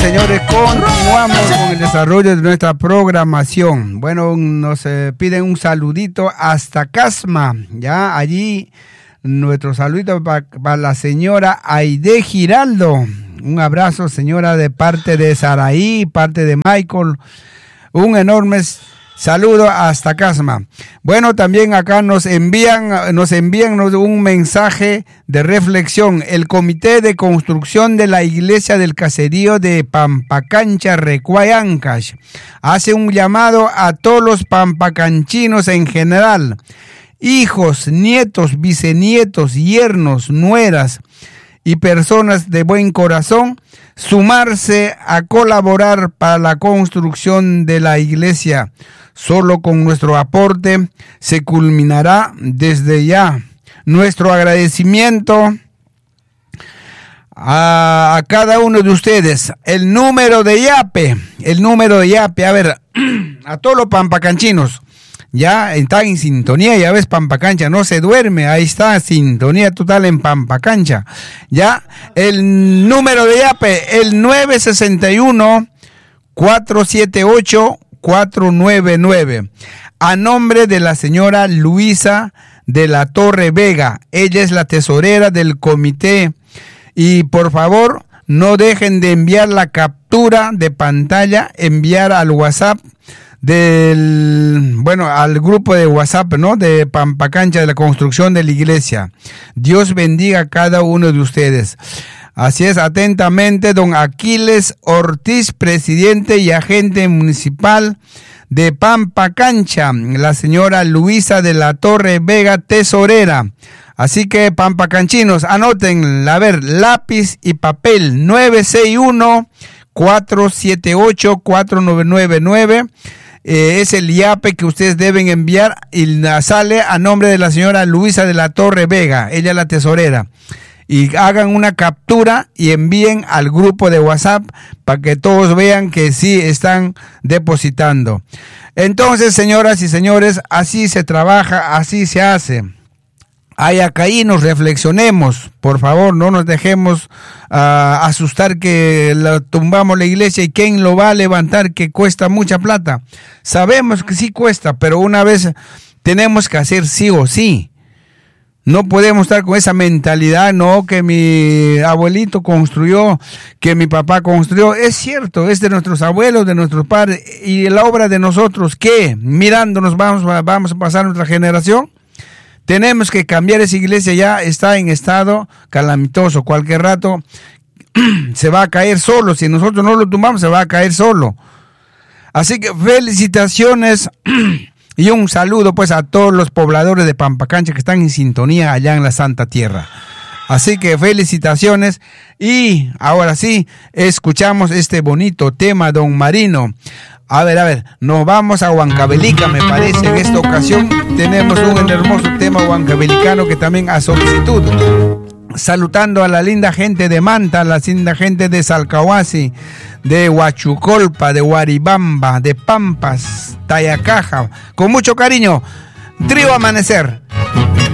señores, continuamos con el desarrollo de nuestra programación. Bueno, nos piden un saludito hasta Casma, ya allí nuestro saludito para la señora Aide Giraldo. Un abrazo, señora, de parte de Saraí, parte de Michael. Un enorme saludo hasta Casma. Bueno, también acá nos envían un mensaje de reflexión. El Comité de Construcción de la Iglesia del Caserío de Pampacancha, Recuayancash, hace un llamado a todos los pampacanchinos en general, hijos, nietos, bisnietos, yernos, nueras y personas de buen corazón, sumarse a colaborar para la construcción de la iglesia. Solo con nuestro aporte se culminará desde ya. Nuestro agradecimiento a cada uno de ustedes. El número de Yape, a ver, a todos los pampacanchinos. Ya está en sintonía, ya ves, Pampacancha no se duerme, ahí está, sintonía total en Pampacancha. Ya, el número de Yape, el 961-478-499, a nombre de la señora Luisa de la Torre Vega. Ella es la tesorera del comité. Y por favor, no dejen de enviar la captura de pantalla, enviar al WhatsApp al grupo de WhatsApp, ¿no? De Pampacancha, de la construcción de la iglesia. Dios bendiga a cada uno de ustedes. Así es, atentamente, don Aquiles Ortiz, presidente y agente municipal de Pampacancha, la señora Luisa de la Torre Vega, tesorera. Así que, pampacanchinos, anoten, a ver, lápiz y papel, 961-478-4999. Es el IAPE que ustedes deben enviar y sale a nombre de la señora Luisa de la Torre Vega, ella es la tesorera. Y hagan una captura y envíen al grupo de WhatsApp para que todos vean que sí están depositando. Entonces, señoras y señores, así se trabaja, así se hace. Ayacaínos, reflexionemos, por favor, no nos dejemos asustar que tumbamos la iglesia y quién lo va a levantar, que cuesta mucha plata. Sabemos que sí cuesta, pero una vez tenemos que hacer sí o sí. No podemos estar con esa mentalidad, no, que mi abuelito construyó, que mi papá construyó. Es cierto, es de nuestros abuelos, de nuestros padres, y la obra de nosotros, ¿qué? Mirándonos vamos a pasar nuestra generación. Tenemos que cambiar esa iglesia, ya está en estado calamitoso. Cualquier rato se va a caer solo. Si nosotros no lo tumbamos, se va a caer solo. Así que felicitaciones y un saludo pues a todos los pobladores de Pampacancha que están en sintonía allá en la Santa Tierra. Así que felicitaciones y ahora sí, escuchamos este bonito tema, don Marino. A ver, nos vamos a Huancavelica, me parece. En esta ocasión tenemos un hermoso tema huancavelicano que también a solicitud. Saludando a la linda gente de Manta, la linda gente de Salcahuasi, de Huachucolpa, de Huaribamba, de Pampas, Tayacaja. Con mucho cariño, Trío Amanecer.